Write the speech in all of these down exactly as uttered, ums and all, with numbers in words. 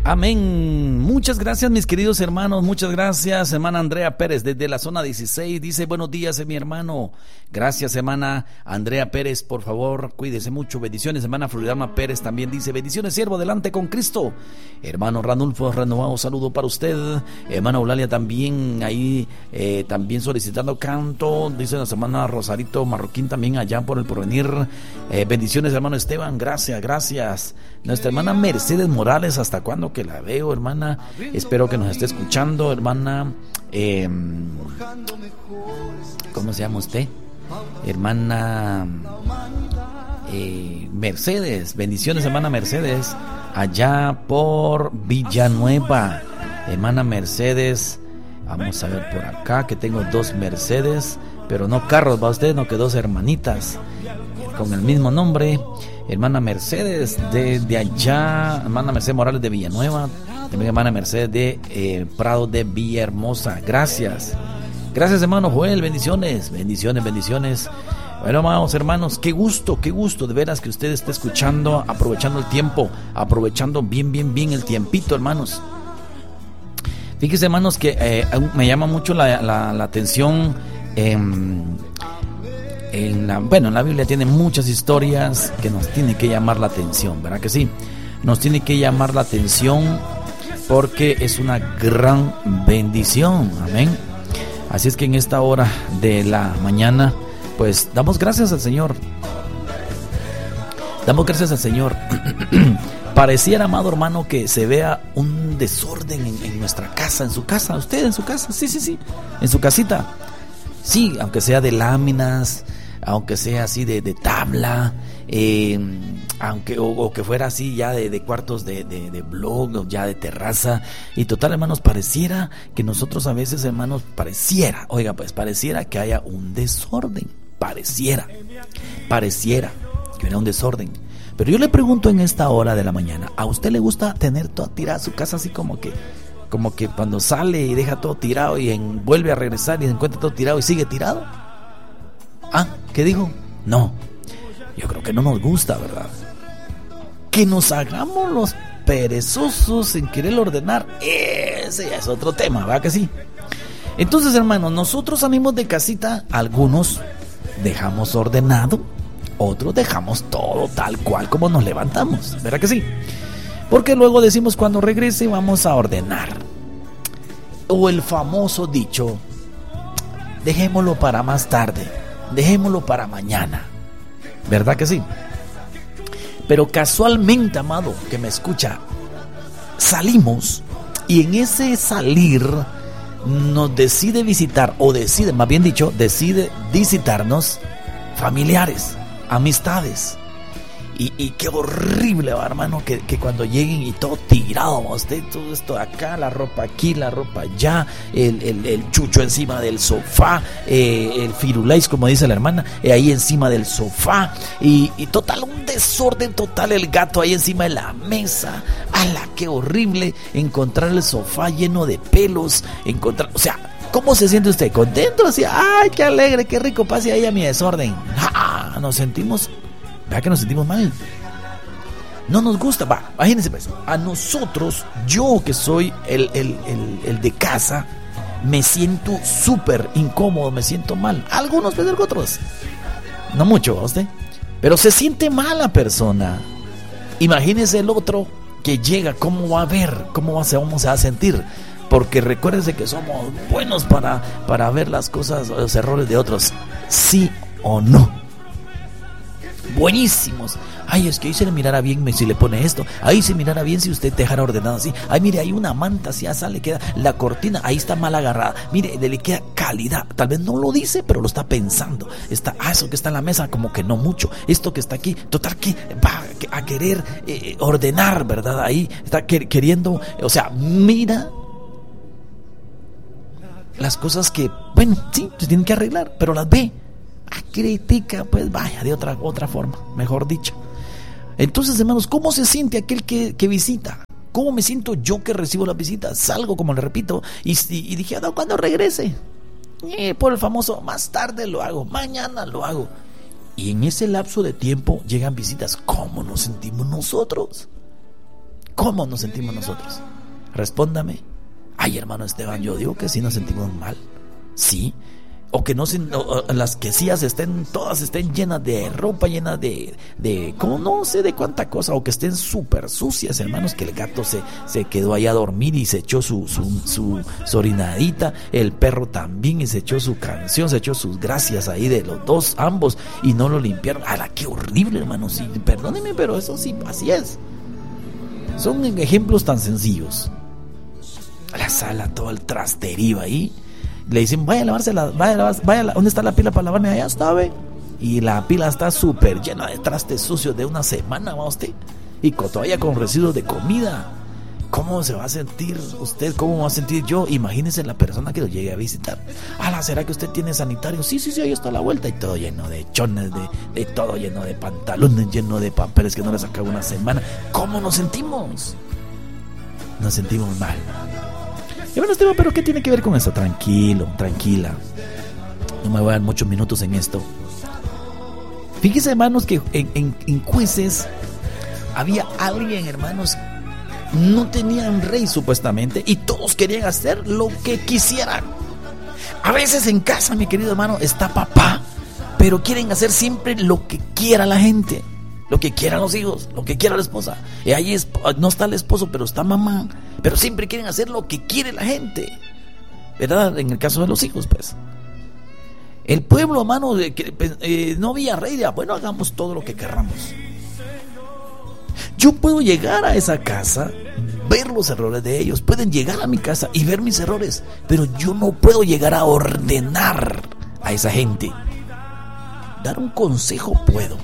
Amén. Muchas gracias, mis queridos hermanos. Muchas gracias, hermana Andrea Pérez, desde la zona dieciséis. Dice, buenos días, mi hermano. Gracias, hermana Andrea Pérez. Por favor, cuídese mucho. Bendiciones, hermana Floridama Pérez. También dice, bendiciones, siervo, adelante con Cristo. Hermano Ranulfo Renovado, saludo para usted. Hermana Eulalia también, ahí eh, también solicitando canto. Dice la hermana Rosarito Marroquín, también allá por el Porvenir. Eh, bendiciones, hermano Esteban. Gracias, gracias. Nuestra hermana Mercedes Morales, ¿hasta cuándo que la veo, hermana? Espero que nos esté escuchando, hermana. Eh, ¿Cómo se llama usted? Hermana eh, Mercedes. Bendiciones, hermana Mercedes, allá por Villanueva. Hermana Mercedes, vamos a ver por acá, que tengo dos Mercedes, pero no carros, va usted, no, que dos hermanitas con el mismo nombre. Hermana Mercedes de, de allá, hermana Mercedes Morales de Villanueva, también hermana Mercedes de eh, Prado de Villahermosa. Gracias, gracias, hermano Joel. Bendiciones, bendiciones, bendiciones. Bueno, amados hermanos, qué gusto, qué gusto de veras que usted esté escuchando, aprovechando el tiempo, aprovechando bien, bien, bien el tiempito, hermanos. Fíjese, hermanos, que eh, me llama mucho la, la, la atención. Eh, En la, bueno, en la Biblia tiene muchas historias que nos tiene que llamar la atención, ¿verdad que sí? Nos tiene que llamar la atención porque es una gran bendición, amén. Así es que en esta hora de la mañana, pues damos gracias al Señor. Damos gracias al Señor. Pareciera, amado hermano, que se vea un desorden en, en nuestra casa, en su casa, usted en su casa, sí, sí, sí, en su casita. Sí, aunque sea de láminas, aunque sea así de, de tabla, eh, aunque o, o que fuera así ya de, de cuartos de, de, de blog, o ya de terraza. Y total, hermanos, pareciera que nosotros a veces, hermanos, pareciera, oiga, pues pareciera que haya un desorden. Pareciera, pareciera que haya un desorden. Pero yo le pregunto en esta hora de la mañana, ¿a usted le gusta tener toda tirada su casa así como que... como que cuando sale y deja todo tirado y en, vuelve a regresar y encuentra todo tirado y sigue tirado? Ah, ¿qué dijo? No, yo creo que no nos gusta, ¿verdad? Que nos hagamos los perezosos en querer ordenar, ese ya es otro tema, ¿verdad que sí? Entonces, hermanos, nosotros salimos de casita, algunos dejamos ordenado, otros dejamos todo tal cual como nos levantamos, ¿verdad que sí? Porque luego decimos, cuando regrese vamos a ordenar. O el famoso dicho, dejémoslo para más tarde, dejémoslo para mañana, ¿verdad que sí? Pero casualmente, amado, que me escucha, salimos y en ese salir nos decide visitar, o decide, más bien dicho, decide visitarnos familiares, amistades. Y, y qué horrible, ¿va, hermano? Que, que cuando lleguen y todo tirado, usted, todo esto de acá, la ropa aquí, la ropa allá, el, el, el chucho encima del sofá, eh, el firulais, como dice la hermana, eh, ahí encima del sofá, y, y total, un desorden total, el gato ahí encima de la mesa. ¡Hala, qué horrible! Encontrar el sofá lleno de pelos, encontrar, o sea, ¿cómo se siente usted? ¿Contento? Así, ¡ay, qué alegre, qué rico! Pase ahí a mi desorden. ¡Ah! Nos sentimos... ¿verdad que nos sentimos mal? No nos gusta, va, imagínense pues, a nosotros, yo que soy el, el, el, el de casa, me siento súper incómodo, me siento mal. Algunos peor que otros, no mucho, ¿usted? Pero se siente mal la persona. Imagínense el otro que llega, ¿cómo va a ver? ¿Cómo va a, cómo se va a sentir? Porque recuérdense que somos buenos para, para ver las cosas, los errores de otros, sí o no. Buenísimos. Ay, es que ahí se le mirara bien si le pone esto. Ahí se mirara bien si usted dejara ordenado así. Ay, mire, hay una manta, si ya sale, queda la cortina, ahí está mal agarrada. Mire, le queda calidad. Tal vez no lo dice, pero lo está pensando. Está, ah, eso que está en la mesa, como que no mucho. Esto que está aquí, total que va a querer eh, ordenar, ¿verdad? Ahí está que, queriendo, o sea, mira las cosas que, bueno, sí, se tienen que arreglar, pero las ve. Ah, critica, pues vaya, de otra, otra forma, mejor dicho. Entonces, hermanos, ¿cómo se siente aquel que, que visita? ¿Cómo me siento yo que recibo las visitas? Salgo, como le repito, y, y, y dije, no, ¿cuándo regrese? Eh, por el famoso, más tarde lo hago, mañana lo hago. Y en ese lapso de tiempo llegan visitas. ¿Cómo nos sentimos nosotros? ¿Cómo nos sentimos nosotros? Respóndame. Ay, hermano Esteban, yo digo que sí nos sentimos mal. Sí. O que no se, o, o, las quesillas estén, todas estén llenas de ropa, llenas de, de, como no sé de cuánta cosa, o que estén súper sucias, hermanos, que el gato se, se quedó ahí a dormir y se echó su, su, su, su orinadita, el perro también y se echó su canción, se echó sus gracias ahí de los dos, ambos, y no lo limpiaron. ¡Hala, qué horrible, hermanos! Sí, perdónenme, pero eso sí, así es. Son ejemplos tan sencillos. La sala, todo el trasterío ahí. Le dicen, vaya a lavarse la, vaya a lavarse, vaya a la, ¿dónde está la pila para lavarme? Allá está, ve. Y la pila está súper llena de trastes sucios de una semana, va usted. Y todavía con residuos de comida. ¿Cómo se va a sentir usted? ¿Cómo va a sentir yo? Imagínese la persona que lo llegue a visitar. Ala, ¿será que usted tiene sanitario? Sí, sí, sí, ahí está a la vuelta. Y todo lleno de chones, de, de todo lleno de pantalones, lleno de papeles que no le sacaba una semana. ¿Cómo nos sentimos? Nos sentimos mal. Y bueno, Esteban, ¿pero qué tiene que ver con eso? Tranquilo, tranquila. No me voy a dar muchos minutos en esto. Fíjense, hermanos, que en, en, en Jueces había alguien, hermanos, no tenían rey supuestamente, y todos querían hacer lo que quisieran. A veces en casa, mi querido hermano, está papá, pero quieren hacer siempre lo que quiera la gente, lo que quieran los hijos, lo que quiera la esposa. Y ahí es, no está el esposo, pero está mamá. Pero siempre quieren hacer lo que quiere la gente, ¿verdad? En el caso de los hijos, pues. El pueblo, hermano, eh, eh, no había rey. De, bueno, hagamos todo lo que querramos. Yo puedo llegar a esa casa, ver los errores de ellos. Pueden llegar a mi casa y ver mis errores, pero yo no puedo llegar a ordenar a esa gente. Dar un consejo puedo,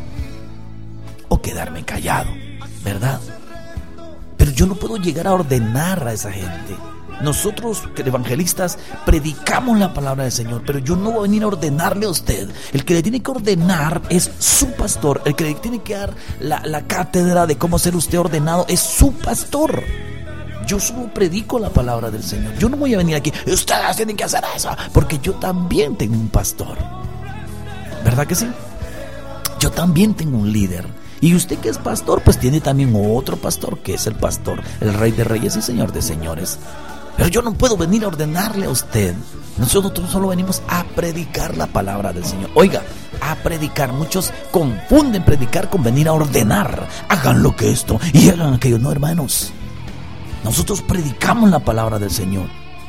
o quedarme callado, ¿verdad? Pero yo no puedo llegar a ordenar a esa gente. Nosotros, evangelistas, predicamos la palabra del Señor, pero yo no voy a venir a ordenarle a usted. El que le tiene que ordenar es su pastor. El que le tiene que dar la, la cátedra de cómo ser usted ordenado es su pastor. Yo solo predico la palabra del Señor. Yo no voy a venir aquí, ustedes tienen que hacer eso, porque yo también tengo un pastor. ¿Verdad que sí? Yo también tengo un líder. Y usted que es pastor, pues tiene también otro pastor, que es el pastor, el Rey de Reyes y Señor de Señores. Pero yo no puedo venir a ordenarle a usted. Nosotros solo venimos a predicar la palabra del Señor. Oiga, a predicar. Muchos confunden predicar con venir a ordenar. Hagan lo que esto y hagan aquello. No, hermanos. Nosotros predicamos la palabra del Señor.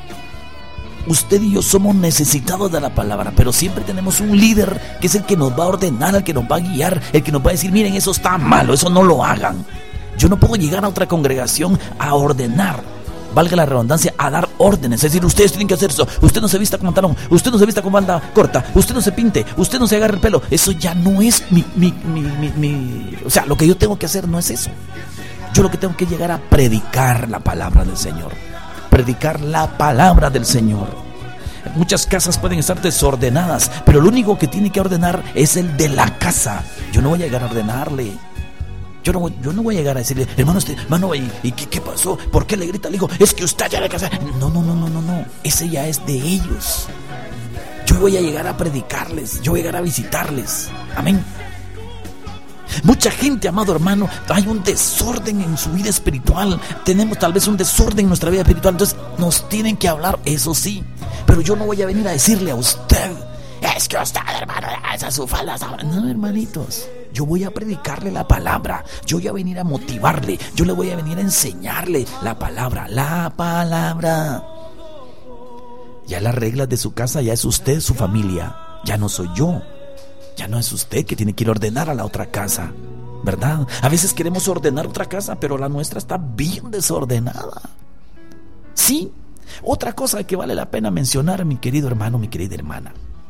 Usted y yo somos necesitados de la palabra, pero siempre tenemos un líder que es el que nos va a ordenar, el que nos va a guiar, el que nos va a decir, miren, eso está malo, eso no lo hagan. Yo no puedo llegar a otra congregación a ordenar, valga la redundancia, a dar órdenes, es decir, ustedes tienen que hacer eso, usted no se vista con pantalón, usted no se vista con banda corta, usted no se pinte, usted no se agarre el pelo. Eso ya no es mi, mi, mi, mi, mi... O sea, lo que yo tengo que hacer no es eso. Yo lo que tengo que llegar a predicar la palabra del Señor. Predicar la palabra del Señor. Muchas casas pueden estar desordenadas, pero lo único que tiene que ordenar es el de la casa. Yo no voy a llegar a ordenarle. Yo no, yo no voy a llegar a decirle, hermano, este, hermano, ¿y, y qué, qué pasó? ¿Por qué le grita al hijo? Es que usted ya le casa. No, no, no, no, no, no. Ese ya es de ellos. Yo voy a llegar a predicarles. Yo voy a llegar a visitarles. Amén. Mucha gente, amado hermano, hay un desorden en su vida espiritual. Tenemos tal vez un desorden en nuestra vida espiritual. Entonces nos tienen que hablar, eso sí. Pero yo no voy a venir a decirle a usted, es que usted, hermano, esa es su falda. No, hermanitos, yo voy a predicarle la palabra. Yo voy a venir a motivarle. Yo le voy a venir a enseñarle la palabra. La palabra. Ya las reglas de su casa ya es usted, su familia. Ya no soy yo. Ya no es usted que tiene que ir a ordenar a la otra casa, ¿verdad? A veces queremos ordenar otra casa, pero la nuestra está bien desordenada. Sí. Otra cosa que vale la pena mencionar, mi querido hermano, mi querida hermana,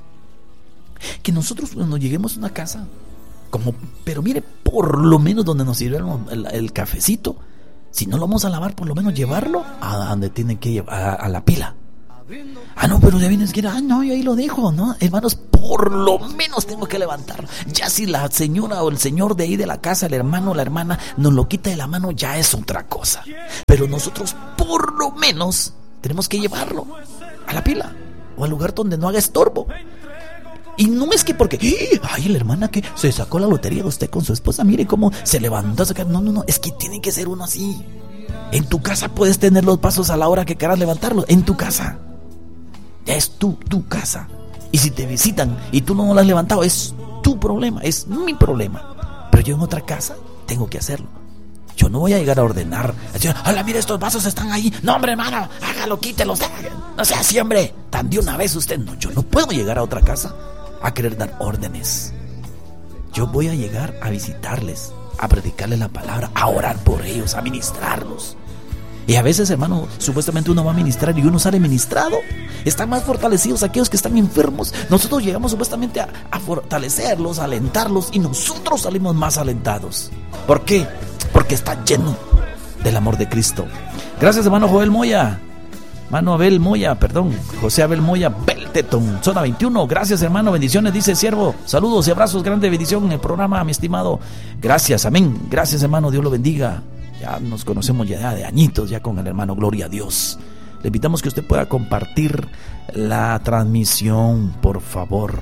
que nosotros cuando lleguemos a una casa, como, pero mire, por lo menos donde nos sirvieron el, el cafecito, si no lo vamos a lavar, por lo menos llevarlo a donde tienen que llevar, a, a la pila. Ah, no, pero ya vienes que ah, no, yo ahí lo dejo, ¿no? Hermanos, por lo menos tengo que levantar. Ya si la señora o el señor de ahí de la casa, el hermano o la hermana, nos lo quita de la mano, ya es otra cosa. Pero nosotros, por lo menos, tenemos que llevarlo a la pila o al lugar donde no haga estorbo. Y no es que porque, ay, la hermana que se sacó la lotería de usted con su esposa, mire cómo se levantó a sacar. No, no, no, es que tiene que ser uno así. En tu casa puedes tener los vasos a la hora que quieras levantarlos. En tu casa. Es tu, tu casa. Y si te visitan y tú no lo has levantado, es tu problema, es mi problema. Pero yo en otra casa tengo que hacerlo. Yo no voy a llegar a ordenar. Decir, hola, mire, estos vasos están ahí. No, hombre, hermano, hágalo, quítelos. No sea así, hombre. Tan de una vez usted. No, yo no puedo llegar a otra casa a querer dar órdenes. Yo voy a llegar a visitarles, a predicarles la palabra, a orar por ellos, a ministrarlos. Y a veces, hermano, supuestamente uno va a ministrar y uno sale ministrado. Están más fortalecidos aquellos que están enfermos. Nosotros llegamos supuestamente a, a fortalecerlos, a alentarlos, y nosotros salimos más alentados. ¿Por qué? Porque está lleno del amor de Cristo. Gracias, hermano Joel Moya. Hermano Abel Moya, perdón. José Abel Moya, Belteton, zona veintiuno. Gracias, hermano, bendiciones, dice siervo. Saludos y abrazos, grande bendición en el programa, mi estimado. Gracias, amén. Gracias, hermano, Dios lo bendiga. Ya nos conocemos ya de añitos, ya con el hermano, gloria a Dios. Le invitamos que usted pueda compartir la transmisión, por favor.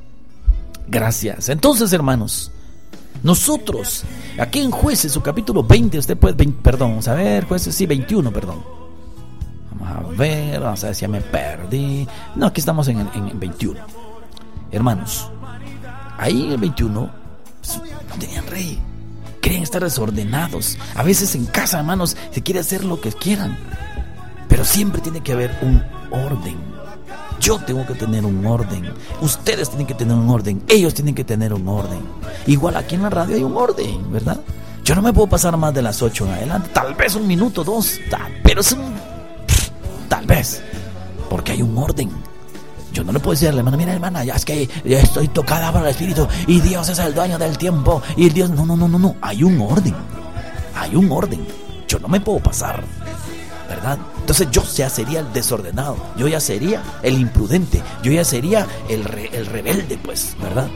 Gracias. Entonces, hermanos, nosotros, aquí en Jueces, su capítulo veinte, usted puede, veinte, perdón, vamos a ver, Jueces, sí, veintiuno, perdón. Vamos a ver, vamos a ver si ya me perdí. No, aquí estamos en, en, en veintiuno. Hermanos, ahí en el veintiuno, pues, no tenían rey. Querían estar desordenados. A veces en casa, hermanos, se quiere hacer lo que quieran, pero siempre tiene que haber un orden. Yo tengo que tener un orden. Ustedes tienen que tener un orden. Ellos tienen que tener un orden. Igual aquí en la radio hay un orden, ¿verdad? Yo no me puedo pasar más de las ocho en adelante. Tal vez un minuto, dos, tal, pero es un... Tal vez. Porque hay un orden. Yo no le puedo decirle, hermana, mira, hermana, ya es que ya estoy tocada por el Espíritu y Dios es el dueño del tiempo y el Dios... No, no, no, no, no. Hay un orden. Hay un orden. Yo no me puedo pasar, ¿verdad? Entonces yo ya sería el desordenado. Yo ya sería el imprudente. Yo ya sería el, re, el rebelde, pues, ¿verdad?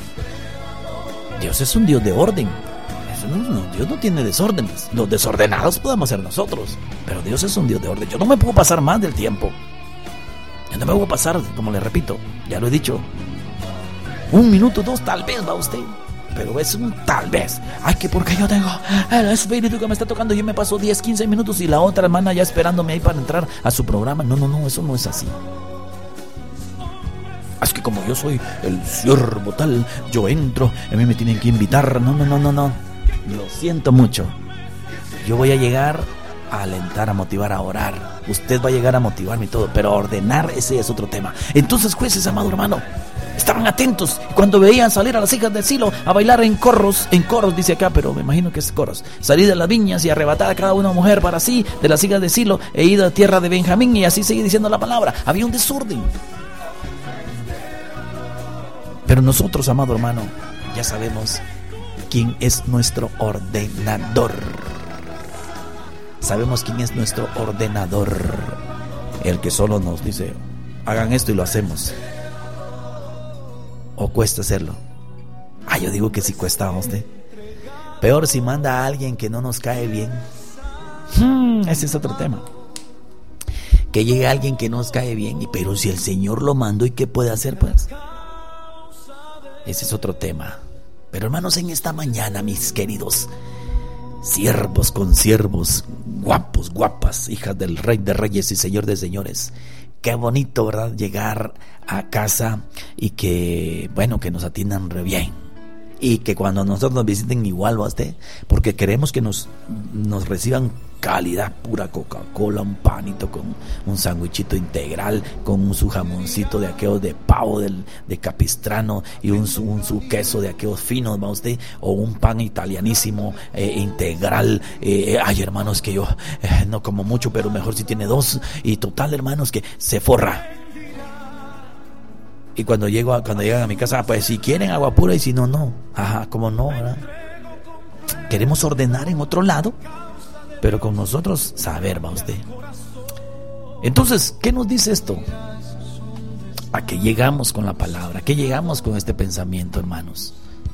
Dios es un Dios de orden. No, no, Dios no tiene desórdenes. Los desordenados podemos ser nosotros, pero Dios es un Dios de orden. Yo no me puedo pasar más del tiempo. Yo no me puedo pasar, como le repito, ya lo he dicho, un minuto, dos, tal vez va usted, pero es un tal vez. Ay, que porque yo tengo el Espíritu que me está tocando, yo me paso diez, quince minutos y la otra hermana ya esperándome ahí para entrar a su programa. No, no, no, eso no es así. Es que como yo soy el siervo tal, yo entro, a mí me tienen que invitar. No, no, no, no, no. Lo siento mucho. Yo voy a llegar a alentar, a motivar, a orar. Usted va a llegar a motivarme y todo, pero a ordenar, ese es otro tema. Entonces, jueces, amado hermano, estaban atentos cuando veían salir a las hijas del Silo a bailar en coros, en coros dice acá, pero me imagino que es coros, salir de las viñas y arrebatar a cada una mujer para sí de las hijas de Silo e ir a tierra de Benjamín, y así sigue diciendo la palabra. Había un desorden. Pero nosotros, amado hermano, ya sabemos quién es nuestro ordenador. Sabemos quién es nuestro ordenador. El que solo nos dice, hagan esto y lo hacemos. ¿O cuesta hacerlo? Ah, yo digo que sí cuesta a usted. Peor si manda a alguien que no nos cae bien. Hmm, ese es otro tema. Que llegue alguien que nos cae bien, y pero si el Señor lo mandó, ¿y qué puede hacer, pues? Ese es otro tema. Pero hermanos, en esta mañana, mis queridos siervos con siervos, guapos, guapas, hijas del Rey de Reyes y Señor de Señores, qué bonito, ¿verdad? Llegar a casa y que, bueno, que nos atiendan re bien. Y que cuando nosotros nos visiten igual, ¿va usted? Porque queremos que nos, nos reciban calidad, pura Coca-Cola, un panito con un sándwichito integral, con su jamoncito de aquellos de pavo del, de capistrano y un, un su queso de aquellos finos, ¿va usted? O un pan italianísimo eh, integral. Eh, ay, hermanos, que yo eh, no como mucho, pero mejor si tiene dos. Y total, hermanos, que se forra. Y cuando llego a, cuando llegan a mi casa, pues si quieren agua pura y si no, no. Ajá, como no, ¿verdad? Queremos ordenar en otro lado, pero con nosotros saber, va usted. Entonces, ¿qué nos dice esto? A que llegamos con la palabra, que llegamos con este pensamiento, hermanos.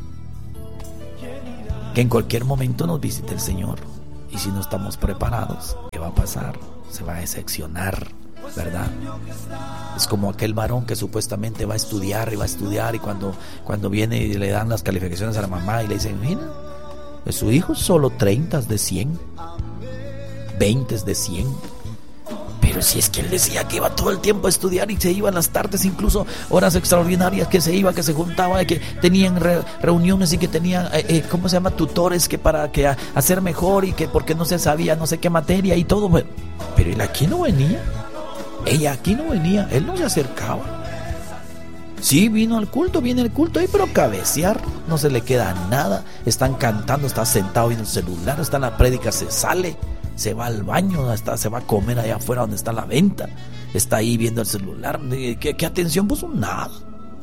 Que en cualquier momento nos visite el Señor. Y si no estamos preparados, ¿qué va a pasar? Se va a decepcionar, ¿verdad? Es como aquel varón que supuestamente va a estudiar y va a estudiar, y cuando, cuando viene y le dan las calificaciones a la mamá y le dicen, mira, su hijo solo treinta de cien. veinte, de cien. Pero si es que él decía que iba todo el tiempo a estudiar y se iba en las tardes, incluso horas extraordinarias, que se iba, que se juntaba, que tenían re, reuniones y que tenían, eh, eh, ¿cómo se llama? Tutores que para que a, hacer mejor y que porque no se sabía no sé qué materia y todo. Pero él aquí no venía. Ella aquí no venía. Él no se acercaba. Sí, vino al culto, viene al culto ahí, pero cabecear, no se le queda nada. Están cantando, está sentado viendo el celular, está en la prédica, se sale, se va al baño, está, se va a comer allá afuera donde está la venta, está ahí viendo el celular. ¿Qué, qué atención puso? Nada.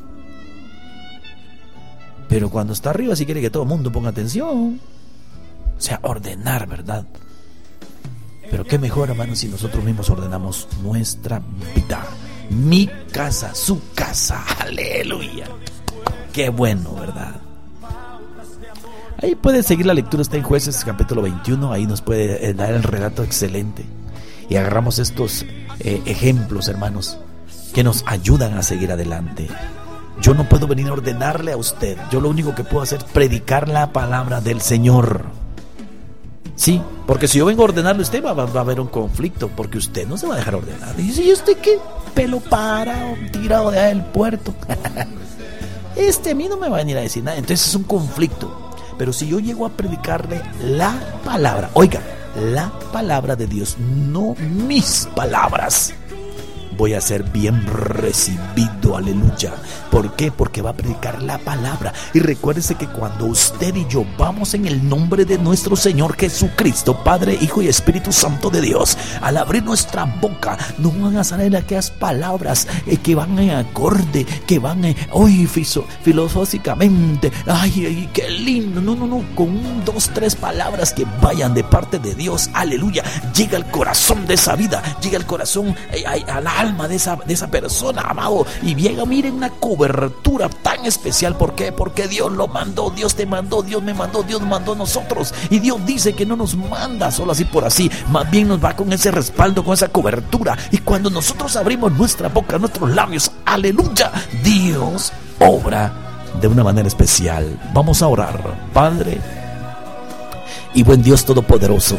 Pero cuando está arriba sí quiere que todo el mundo ponga atención. O sea, ordenar, ¿verdad? Pero qué mejor, hermanos, si nosotros mismos ordenamos nuestra vida. Mi casa, su casa, aleluya. Qué bueno, ¿verdad? Ahí puede seguir la lectura, está en Jueces capítulo veintiuno. Ahí nos puede dar el relato excelente. Y agarramos estos eh, ejemplos, hermanos, que nos ayudan a seguir adelante. Yo no puedo venir a ordenarle a usted. Yo lo único que puedo hacer es predicar la palabra del Señor. Sí, porque si yo vengo a ordenarle a usted va, va, va a haber un conflicto, porque usted no se va a dejar ordenar. Y dice, ¿y usted qué? Pelo parado, tirado de allá del puerto. Este a mí no me va a venir a decir nada. Entonces es un conflicto. Pero si yo llego a predicarle la palabra, oiga, la palabra de Dios, no mis palabras, voy a ser bien recibido, aleluya. ¿Por qué? Porque va a predicar la palabra. Y recuérdese que cuando usted y yo vamos en el nombre de nuestro Señor Jesucristo, Padre, Hijo y Espíritu Santo de Dios, al abrir nuestra boca, no van a salir aquellas palabras eh, que van en acorde, que van en, hoy filosóficamente, ay, ay, qué lindo. No, no, no, con un, dos, tres palabras que vayan de parte de Dios, aleluya. Llega al corazón de esa vida, llega al corazón, eh, al alma de esa, de esa persona, amado, y llega, miren, una cobertura tan especial. ¿Por qué? Porque Dios lo mandó, Dios te mandó, Dios me mandó, Dios mandó a nosotros, y Dios dice que no nos manda solo así por así, más bien nos va con ese respaldo, con esa cobertura. Y cuando nosotros abrimos nuestra boca, nuestros labios, aleluya, Dios obra de una manera especial. Vamos a orar. Padre y buen Dios todopoderoso,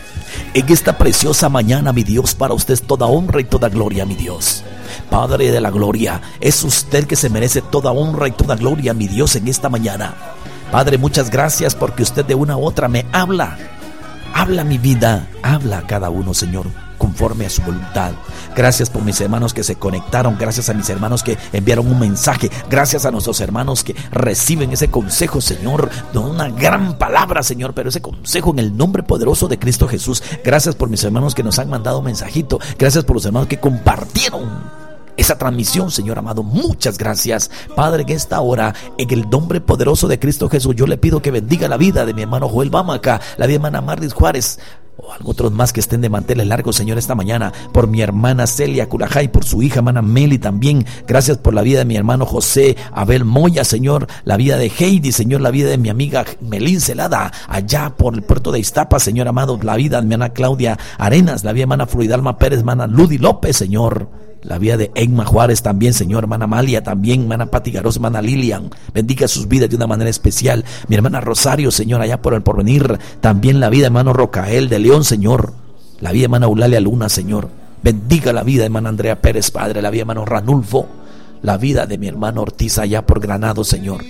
en esta preciosa mañana, mi Dios, para usted es toda honra y toda gloria, mi Dios. Padre de la gloria, es usted que se merece toda honra y toda gloria, mi Dios, en esta mañana. Padre, muchas gracias porque usted de una u otra me habla. Habla mi vida, habla a cada uno, Señor, conforme a su voluntad. Gracias por mis hermanos que se conectaron, gracias a mis hermanos que enviaron un mensaje, gracias a nuestros hermanos que reciben ese consejo, Señor, de una gran palabra, Señor, pero ese consejo en el nombre poderoso de Cristo Jesús. Gracias por mis hermanos que nos han mandado un mensajito, gracias por los hermanos que compartieron esa transmisión, Señor amado. Muchas gracias, Padre, en esta hora, en el nombre poderoso de Cristo Jesús, yo le pido que bendiga la vida de mi hermano Joel Bamaca, la vida de mi hermana Mardis Juárez, o otros más que estén de manteles largos, Señor, esta mañana, por mi hermana Celia Curajay, por su hija hermana Meli también. Gracias por la vida de mi hermano José Abel Moya, Señor, la vida de Heidi, Señor, la vida de mi amiga Melín Celada, allá por el puerto de Iztapa, Señor amado, la vida de mi hermana Claudia Arenas, la vida de mi hermana Floridalma Pérez, hermana Ludi López, Señor, la vida de Egma Juárez también, Señor, hermana Amalia también, hermana Pati Garoz, hermana Lilian, bendiga sus vidas de una manera especial. Mi hermana Rosario, Señor, allá por el porvenir, también la vida de hermano Rocael de León, Señor, la vida de hermana Eulalia Luna, Señor, bendiga la vida de hermana Andrea Pérez, Padre, la vida de hermano Ranulfo, la vida de mi hermano Ortiz allá por Granado, Señor.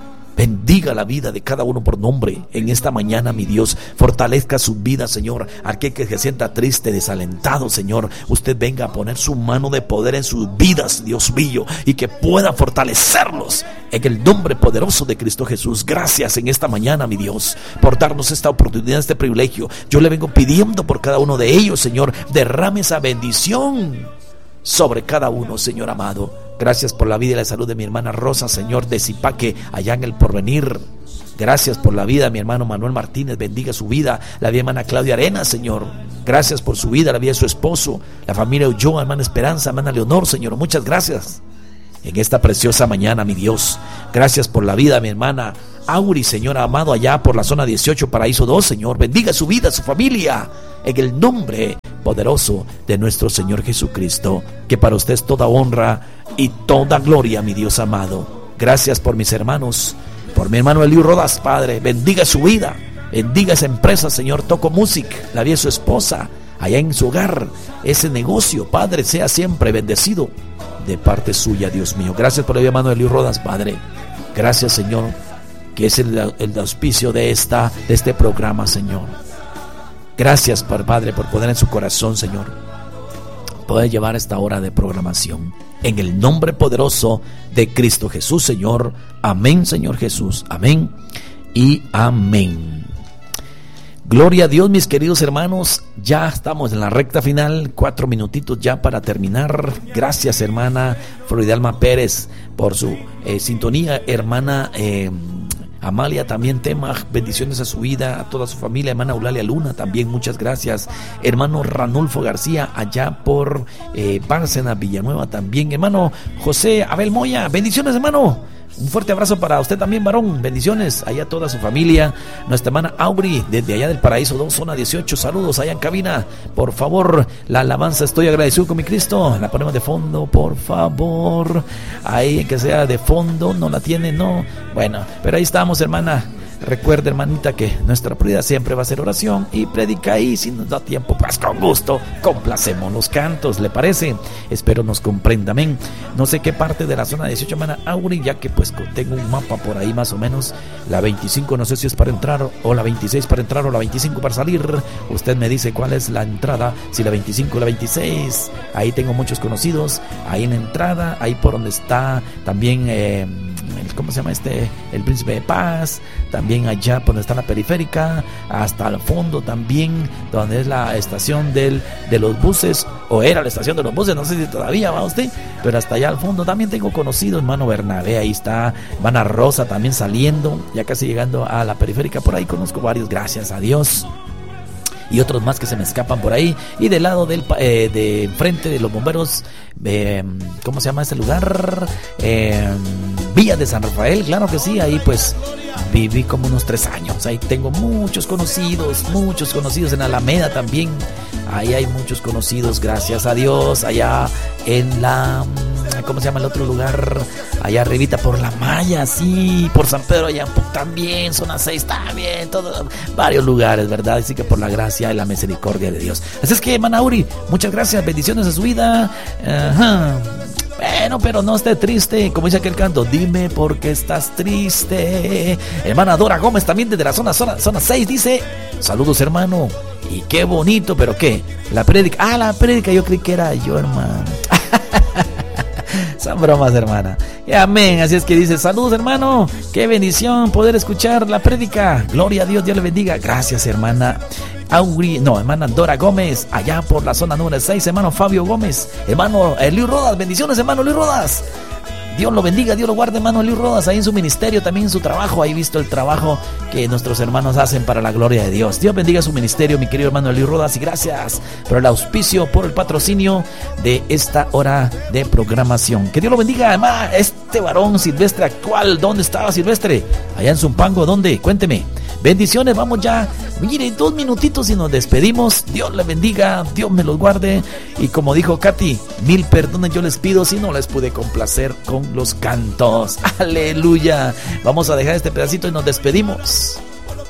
Bendiga la vida de cada uno por nombre en esta mañana, mi Dios. Fortalezca su vida, Señor. Aquel que se sienta triste, desalentado, Señor, usted venga a poner su mano de poder en sus vidas, Dios mío, y que pueda fortalecerlos en el nombre poderoso de Cristo Jesús. Gracias en esta mañana, mi Dios, por darnos esta oportunidad, este privilegio. Yo le vengo pidiendo por cada uno de ellos, Señor, derrame esa bendición sobre cada uno, Señor amado. Gracias por la vida y la salud de mi hermana Rosa, Señor, de Zipaque, allá en el porvenir. Gracias por la vida de mi hermano Manuel Martínez, bendiga su vida. La vida de hermana Claudia Arenas, Señor, gracias por su vida, la vida de su esposo, la familia Ulloa, hermana Esperanza, hermana Leonor, Señor, muchas gracias en esta preciosa mañana, mi Dios. Gracias por la vida de mi hermana Auri, Señor amado, allá por la zona dieciocho, Paraíso dos, Señor, bendiga su vida, su familia, en el nombre poderoso de nuestro Señor Jesucristo, que para usted es toda honra y toda gloria, mi Dios amado. Gracias por mis hermanos, por mi hermano Eliu Rodas, Padre, bendiga su vida, bendiga esa empresa, Señor, Toco Music, la vida de su esposa, allá en su hogar, ese negocio, Padre, sea siempre bendecido de parte suya, Dios mío. Gracias por el hermano de Luis Rodas, Padre. Gracias, Señor, que es el, el auspicio de, esta, de este programa, Señor. Gracias, Padre, por poner en su corazón, Señor, poder llevar esta hora de programación. En el nombre poderoso de Cristo Jesús, Señor. Amén, Señor Jesús. Amén y amén. Gloria a Dios, mis queridos hermanos. Ya estamos en la recta final. Cuatro minutitos ya para terminar. Gracias, hermana Floridalma Pérez, por su eh, sintonía. Hermana eh, Amalia también, tema, bendiciones a su vida, a toda su familia. Hermana Eulalia Luna también, muchas gracias. Hermano Ranulfo García, allá por eh, Bárcena, Villanueva también. Hermano José Abel Moya, bendiciones, hermano. Un fuerte abrazo para usted también, varón. Bendiciones allá a toda su familia. Nuestra hermana Auri, desde allá del Paraíso dos, zona dieciocho. Saludos allá en cabina. Por favor, la alabanza Estoy agradecido con mi Cristo. La ponemos de fondo, por favor. Ahí, que sea de fondo. No la tiene, no. Bueno, pero ahí estamos, hermana. Recuerda, hermanita, que nuestra prioridad siempre va a ser oración y predica, y si nos da tiempo, pues con gusto complacemos los cantos, ¿le parece? Espero nos comprenda, amén. No sé qué parte de la zona dieciocho, hermana Auri, ya que pues tengo un mapa por ahí más o menos. La veinticinco no sé si es para entrar, o la veintiséis para entrar, o la veinticinco para salir. Usted me dice cuál es la entrada, si la veinticinco o la veintiséis. Ahí tengo muchos conocidos, ahí en la entrada, ahí por donde está también eh, ¿cómo se llama este? El Príncipe de Paz. También allá por donde está la periférica, hasta el fondo también, donde es la estación del, de los buses, o era la estación de los buses, no sé si todavía va usted, pero hasta allá al fondo también tengo conocido, hermano Bernabé, ahí está, hermana Rosa también saliendo, ya casi llegando a la periférica, por ahí conozco varios, gracias a Dios. Y otros más que se me escapan por ahí. Y del lado del eh, de enfrente de los bomberos, eh, ¿cómo se llama ese lugar? Eh, Villa de San Rafael, claro que sí. Ahí pues viví como unos tres años. Ahí tengo muchos conocidos, muchos conocidos en Alameda también. Ahí hay muchos conocidos, gracias a Dios. Allá en la, ¿cómo se llama el otro lugar? Allá arribita por La Maya, sí, por San Pedro allá también, zona seis también, todos, varios lugares, ¿verdad? Así que por la gracia y la misericordia de Dios. Así es que, hermana Auri, muchas gracias, bendiciones a su vida. Ajá. Bueno, pero no esté triste, como dice aquel canto, dime por qué estás triste. Hermana Dora Gómez también desde la zona, zona, zona seis dice, saludos, hermano. Y qué bonito, pero qué, la prédica, ah, la prédica, yo creí que era yo, hermano. Son bromas, hermana. Y amén, así es que dice, saludos, hermano, qué bendición poder escuchar la prédica. Gloria a Dios, Dios le bendiga. Gracias, hermana Auri, no, hermana Dora Gómez, allá por la zona número seis, hermano Fabio Gómez, hermano eh, Luis Rodas, bendiciones, hermano Luis Rodas. Dios lo bendiga, Dios lo guarde, hermano Luis Rodas, ahí en su ministerio, también en su trabajo. Ahí visto el trabajo que nuestros hermanos hacen para la gloria de Dios. Dios bendiga su ministerio, mi querido hermano Luis Rodas, y gracias por el auspicio, por el patrocinio de esta hora de programación. Que Dios lo bendiga, además, este varón Silvestre actual. ¿Dónde estaba Silvestre? Allá en Zumpango, ¿dónde? Cuénteme. Bendiciones, vamos ya, mire, dos minutitos y nos despedimos. Dios le bendiga, Dios me los guarde. Y como dijo Katy, mil perdones yo les pido si no les pude complacer con los cantos. Aleluya. Vamos a dejar este pedacito y nos despedimos.